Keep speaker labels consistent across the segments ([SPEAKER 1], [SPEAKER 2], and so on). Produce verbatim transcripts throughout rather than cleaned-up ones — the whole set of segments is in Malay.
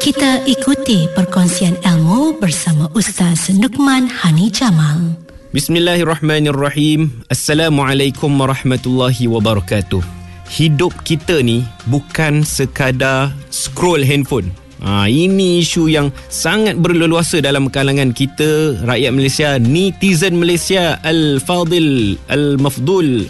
[SPEAKER 1] Kita ikuti perkongsian ilmu bersama Ustaz Nukman Hani Jamal.
[SPEAKER 2] Bismillahirrahmanirrahim. Assalamualaikum warahmatullahi wabarakatuh. Hidup kita ni bukan sekadar scroll handphone. Ha, ini isu yang sangat berleluasa dalam kalangan kita, rakyat Malaysia, netizen Malaysia Al-Fadil Al-Mafdul.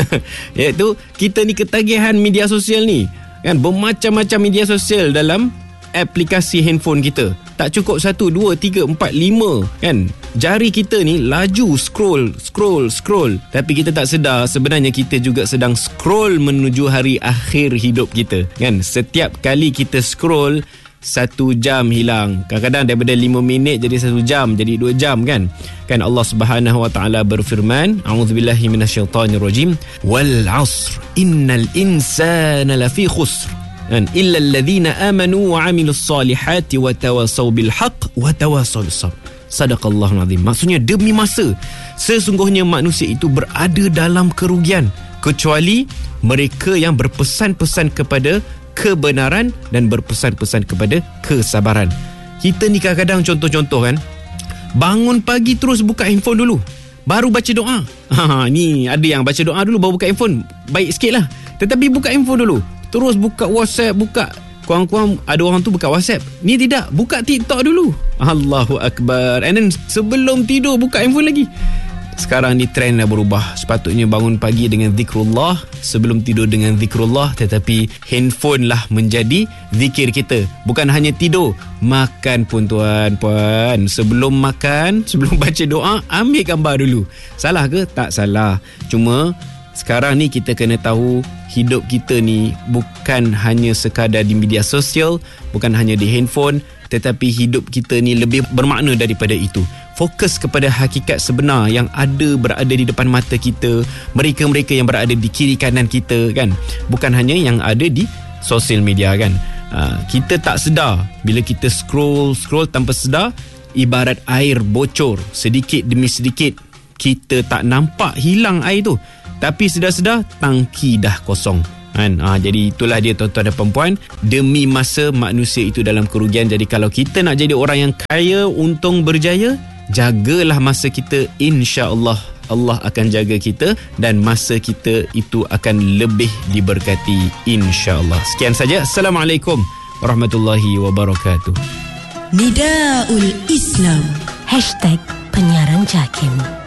[SPEAKER 2] Iaitu kita ni ketagihan media sosial ni. Kan, bermacam-macam media sosial dalam aplikasi handphone kita. Tak cukup satu, dua, tiga, empat, lima. Kan, jari kita ni laju scroll, scroll, scroll. Tapi kita tak sedar sebenarnya kita juga sedang scroll menuju hari akhir hidup kita. Kan, setiap kali kita scroll, satu jam hilang. Kadang-kadang daripada lima minit jadi satu jam, jadi dua jam kan. Kan Allah Subhanahu wa taala berfirman, a'udzubillahi minasyaitonirrajim, wal 'asr innal insana lafi khusr. Dan illa alladhina amanu wa 'amilus solihati wa tawasaw bil haqq wa tawasaw bis sabr. Sadaqallahul azim. Maksudnya demi masa, sesungguhnya manusia itu berada dalam kerugian kecuali mereka yang berpesan-pesan kepada kebenaran dan berpesan-pesan kepada kesabaran. Kita ni kadang-kadang contoh-contoh kan, bangun pagi terus buka handphone dulu, baru baca doa. Ha, ni ada yang baca doa dulu baru buka handphone, baik sikit lah. Tetapi buka handphone dulu, terus buka WhatsApp, buka, kurang-kurang ada orang tu buka WhatsApp, ni tidak, buka TikTok dulu. Allahu Akbar. And then sebelum tidur buka handphone lagi. Sekarang ni trend dah berubah. Sepatutnya bangun pagi dengan zikrullah, sebelum tidur dengan zikrullah, tetapi handphone lah menjadi zikir kita. Bukan hanya tidur, makan pun tuan puan, sebelum makan, sebelum baca doa, ambil gambar dulu. Salah ke? Tak salah. Cuma sekarang ni kita kena tahu hidup kita ni bukan hanya sekadar di media sosial, bukan hanya di handphone, tetapi hidup kita ni lebih bermakna daripada itu. Fokus kepada hakikat sebenar yang ada berada di depan mata kita, mereka-mereka yang berada di kiri kanan kita kan. Bukan hanya yang ada di sosial media kan. Ha, kita tak sedar bila kita scroll scroll tanpa sedar, ibarat air bocor, sedikit demi sedikit kita tak nampak hilang air tu, tapi sedar-sedar tangki dah kosong kan. Ha, jadi itulah dia tuan-tuan dan puan-puan, demi masa manusia itu dalam kerugian. Jadi kalau kita nak jadi orang yang kaya, untung, berjaya, jagalah masa kita, insya-Allah Allah akan jaga kita dan masa kita itu akan lebih diberkati, insya-Allah. Sekian saja. Assalamualaikum warahmatullahi wabarakatuh.
[SPEAKER 1] Nidaul Islam Hashtag Penyiaran Jakim.